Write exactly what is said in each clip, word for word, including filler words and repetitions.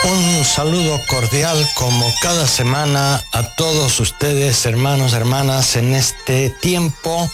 Un saludo cordial como cada semana a todos ustedes, hermanos, hermanas, en este tiempo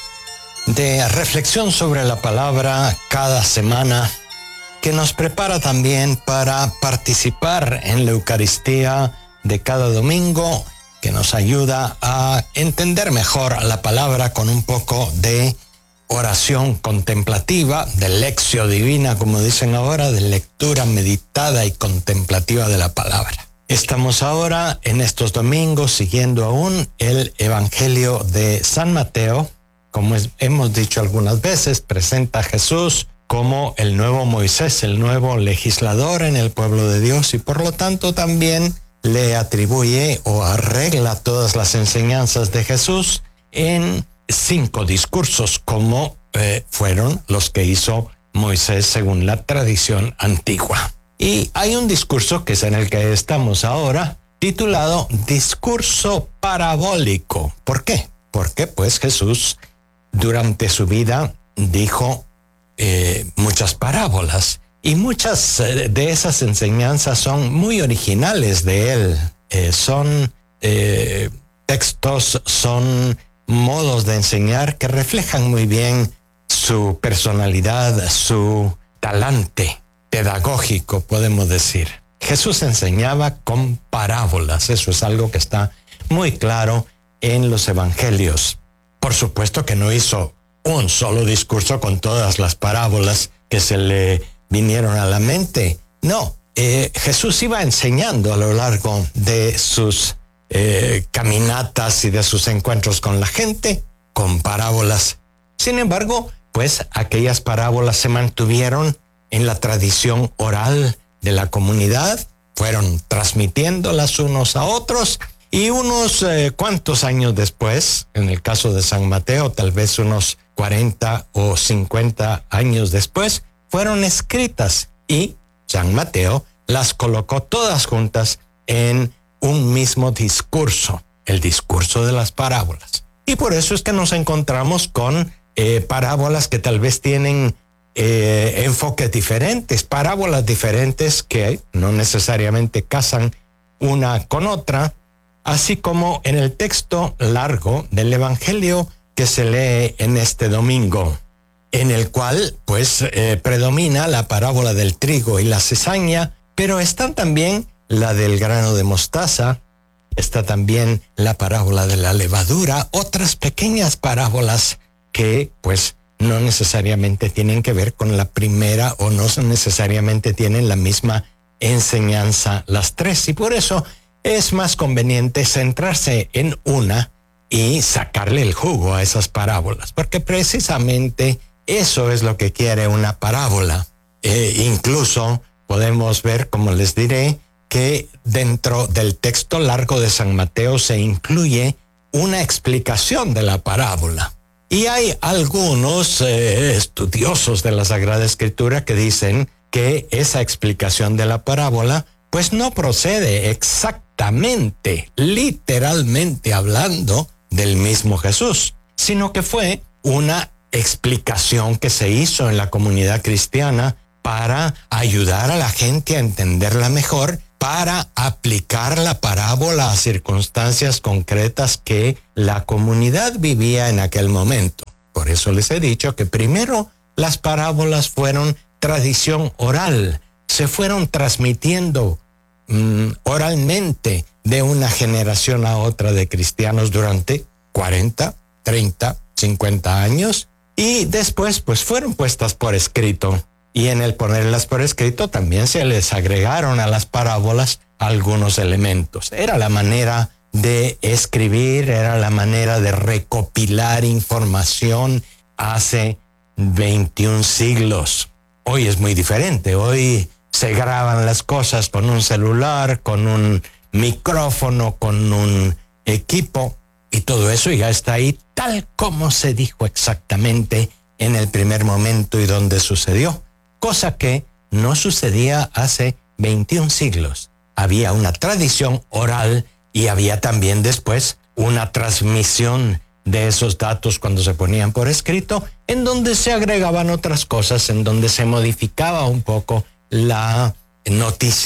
de reflexión sobre la palabra cada semana, que nos prepara también para participar en la Eucaristía de cada domingo, que nos ayuda a entender mejor la palabra con un poco de oración contemplativa, de lección divina, como dicen ahora, de lectura meditada y contemplativa de la palabra. Estamos ahora en estos domingos siguiendo aún el Evangelio de San Mateo. Como es, hemos dicho algunas veces, presenta a Jesús como el nuevo Moisés, el nuevo legislador en el pueblo de Dios, y por lo tanto también le atribuye o arregla todas las enseñanzas de Jesús en cinco discursos, como eh, fueron los que hizo Moisés según la tradición antigua. Y hay un discurso que es en el que estamos ahora, titulado Discurso Parabólico. ¿Por qué? Porque pues Jesús durante su vida dijo eh, muchas parábolas, y muchas eh, de esas enseñanzas son muy originales de él. Eh, son eh, textos, son modos de enseñar que reflejan muy bien su personalidad, su talante pedagógico, podemos decir. Jesús enseñaba con parábolas, eso es algo que está muy claro en los evangelios. Por supuesto que no hizo un solo discurso con todas las parábolas que se le vinieron a la mente. No, eh, Jesús iba enseñando a lo largo de sus Eh, caminatas y de sus encuentros con la gente, con parábolas. Sin embargo, pues aquellas parábolas se mantuvieron en la tradición oral de la comunidad, fueron transmitiéndolas unos a otros, y unos eh, cuantos años después, en el caso de San Mateo, tal vez unos cuarenta o cincuenta años después, fueron escritas, y San Mateo las colocó todas juntas en un mismo discurso, el discurso de las parábolas. Y por eso es que nos encontramos con eh, parábolas que tal vez tienen eh, enfoques diferentes, parábolas diferentes que no necesariamente casan una con otra, así como en el texto largo del Evangelio que se lee en este domingo, en el cual pues eh, predomina la parábola del trigo y la cizaña, pero están también la del grano de mostaza, está también la parábola de la levadura, otras pequeñas parábolas que pues no necesariamente tienen que ver con la primera o no necesariamente tienen la misma enseñanza las tres, y por eso es más conveniente centrarse en una y sacarle el jugo a esas parábolas, porque precisamente eso es lo que quiere una parábola. Eh, incluso podemos ver, como les diré, que dentro del texto largo de San Mateo se incluye una explicación de la parábola. Y hay algunos eh, estudiosos de la Sagrada Escritura que dicen que esa explicación de la parábola pues no procede exactamente, literalmente hablando, del mismo Jesús, sino que fue una explicación que se hizo en la comunidad cristiana para ayudar a la gente a entenderla mejor, para aplicar la parábola a circunstancias concretas que la comunidad vivía en aquel momento. Por eso les he dicho que primero las parábolas fueron tradición oral, se fueron transmitiendo mm, oralmente de una generación a otra de cristianos durante cuarenta, treinta, cincuenta años, y después pues fueron puestas por escrito. Y en el ponerlas por escrito también se les agregaron a las parábolas algunos elementos. Era la manera de escribir, era la manera de recopilar información hace veintiún siglos. Hoy es muy diferente. Hoy se graban las cosas con un celular, con un micrófono, con un equipo, y todo eso ya está ahí tal como se dijo exactamente en el primer momento y donde sucedió. Cosa que no sucedía hace veintiún siglos. Había una tradición oral y había también después una transmisión de esos datos cuando se ponían por escrito, en donde se agregaban otras cosas, en donde se modificaba un poco la noticia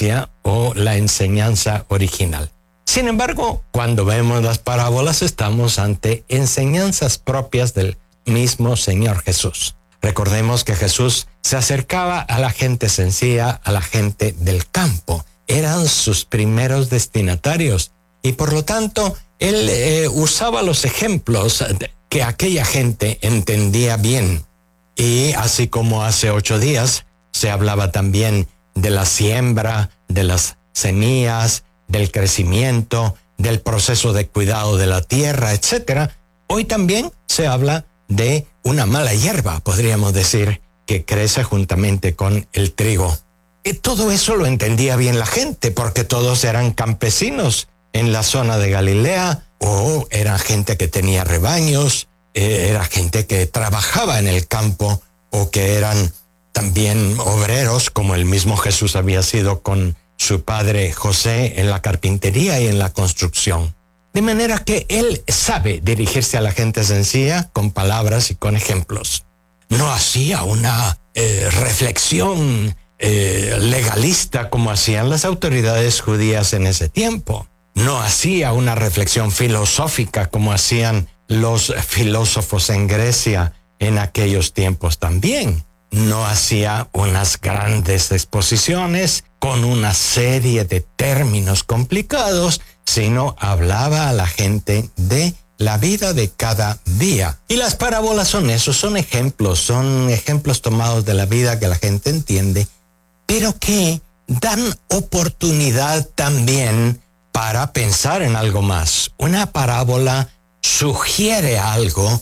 o la enseñanza original. Sin embargo, cuando vemos las parábolas estamos ante enseñanzas propias del mismo Señor Jesús. Recordemos que Jesús se acercaba a la gente sencilla, a la gente del campo. Eran sus primeros destinatarios y por lo tanto él eh, usaba los ejemplos que aquella gente entendía bien. Y así como hace ocho días se hablaba también de la siembra, de las semillas, del crecimiento, del proceso de cuidado de la tierra, etcétera. Hoy también se habla de una mala hierba, podríamos decir, que crece juntamente con el trigo. Y todo eso lo entendía bien la gente, porque todos eran campesinos en la zona de Galilea, o era gente que tenía rebaños, eh, era gente que trabajaba en el campo, o que eran también obreros, como el mismo Jesús había sido con su padre José en la carpintería y en la construcción. De manera que él sabe dirigirse a la gente sencilla con palabras y con ejemplos. No hacía una eh, reflexión eh, legalista como hacían las autoridades judías en ese tiempo. No hacía una reflexión filosófica como hacían los filósofos en Grecia en aquellos tiempos también. No hacía unas grandes exposiciones con una serie de términos complicados, sino hablaba a la gente de la vida de cada día. Y las parábolas son eso, son ejemplos, son ejemplos tomados de la vida que la gente entiende, pero que dan oportunidad también para pensar en algo más. Una parábola sugiere algo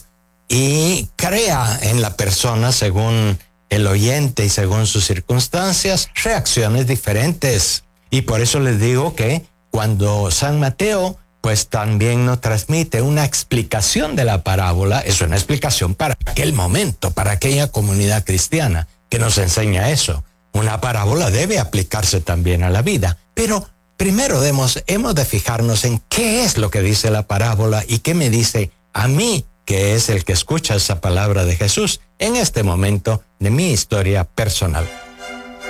y crea en la persona, según el oyente y según sus circunstancias, reacciones diferentes. Y por eso les digo que cuando San Mateo pues también nos transmite una explicación de la parábola, es una explicación para aquel momento, para aquella comunidad cristiana que nos enseña eso. Una parábola debe aplicarse también a la vida, pero primero debemos, hemos de fijarnos en qué es lo que dice la parábola y qué me dice a mí, que es el que escucha esa palabra de Jesús en este momento de mi historia personal.